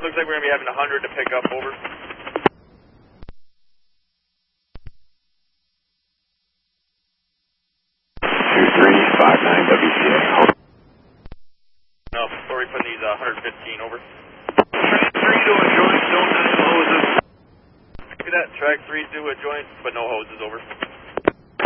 Looks like we're going to be having 100 to pick up, over. 2359 WCA. No, where are we putting these 115, over? Track 3 to a joint, don't have hoses. Look at that, track 3 to a joint, but no hoses, over.